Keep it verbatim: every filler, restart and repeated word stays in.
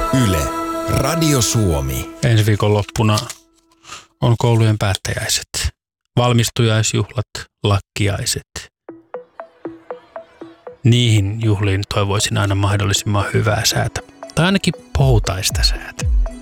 Yle, Radio Suomi. Ensi viikon loppuna on koulujen päättäjäiset, valmistujaisjuhlat, lakkiaiset. Niihin juhliin toivoisin aina mahdollisimman hyvää säätä, tai ainakin poutaista säätä.